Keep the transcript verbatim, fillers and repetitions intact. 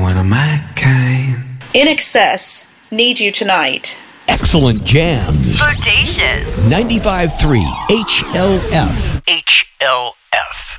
one of my kind. In Excess, Need You Tonight. Excellent jams. Bodacious. ninety-five point three H L F. H L F.